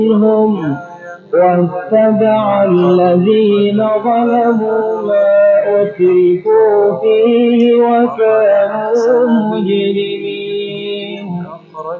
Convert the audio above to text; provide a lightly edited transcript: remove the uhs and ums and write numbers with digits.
منهم واتبع الذين ظلموا ما أترفوا فيه وكانوا مجرمين